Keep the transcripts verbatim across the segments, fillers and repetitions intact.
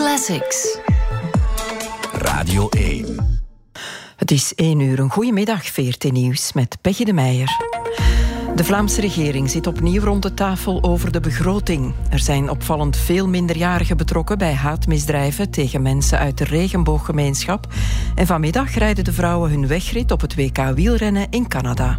Classics. Radio één. Het is één uur. Een goedemiddag, V R T Nieuws met Peggy de Meijer. De Vlaamse regering zit opnieuw rond de tafel over de begroting. Er zijn opvallend veel minderjarigen betrokken bij haatmisdrijven tegen mensen uit de regenbooggemeenschap. En vanmiddag rijden de vrouwen hun wegrit op het W K wielrennen in Canada.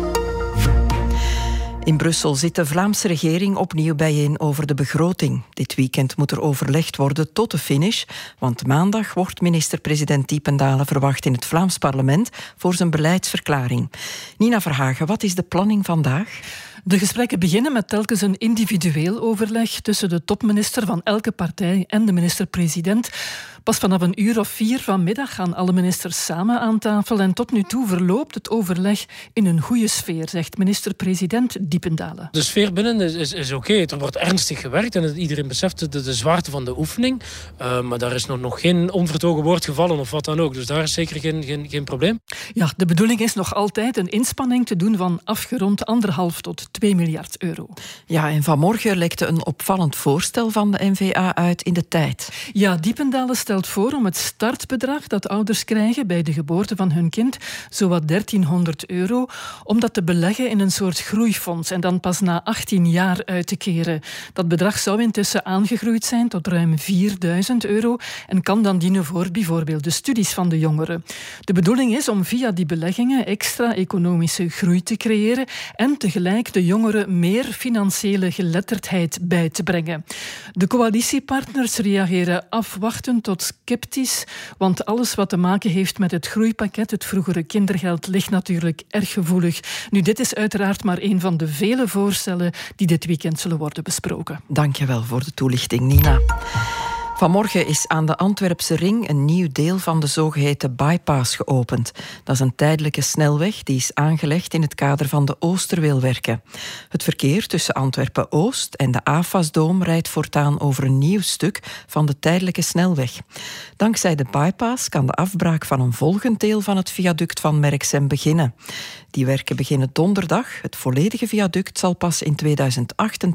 In Brussel zit de Vlaamse regering opnieuw bijeen over de begroting. Dit weekend moet er overlegd worden tot de finish, want maandag wordt minister-president Diependalen verwacht in het Vlaams parlement voor zijn beleidsverklaring. Nina Verhagen, wat is de planning vandaag? De gesprekken beginnen met telkens een individueel overleg tussen de topminister van elke partij en de minister-president. Pas vanaf een uur of vier vanmiddag gaan alle ministers samen aan tafel en tot nu toe verloopt het overleg in een goede sfeer, zegt minister-president Diependalen. De sfeer binnen is, is, is oké. Okay. Er wordt ernstig gewerkt en iedereen beseft de, de zwaarte van de oefening. Uh, maar daar is nog, nog geen onvertogen woord gevallen of wat dan ook. Dus daar is zeker geen, geen, geen probleem. Ja, de bedoeling is nog altijd een inspanning te doen van afgerond anderhalf tot twee miljard euro. Ja, en vanmorgen lekte een opvallend voorstel van de N V A uit in de tijd. Ja, Diependalen stelt voor om het startbedrag dat ouders krijgen bij de geboorte van hun kind, zowat dertienhonderd euro, om dat te beleggen in een soort groeifonds en dan pas na achttien jaar uit te keren. Dat bedrag zou intussen aangegroeid zijn tot ruim vierduizend euro en kan dan dienen voor bijvoorbeeld de studies van de jongeren. De bedoeling is om via die beleggingen extra economische groei te creëren en tegelijk de jongeren meer financiële geletterdheid bij te brengen. De coalitiepartners reageren afwachtend tot sceptisch, want alles wat te maken heeft met het groeipakket, het vroegere kindergeld, ligt natuurlijk erg gevoelig. Nu, dit is uiteraard maar een van de vele voorstellen die dit weekend zullen worden besproken. Dank je wel voor de toelichting, Nina. Vanmorgen is aan de Antwerpse ring een nieuw deel van de zogeheten bypass geopend. Dat is een tijdelijke snelweg die is aangelegd in het kader van de Oosterweelwerken. Het verkeer tussen Antwerpen-Oost en de A F A S-doom rijdt voortaan over een nieuw stuk van de tijdelijke snelweg. Dankzij de bypass kan de afbraak van een volgend deel van het viaduct van Merksem beginnen. Die werken beginnen donderdag. Het volledige viaduct zal pas in tweeduizend achtentwintig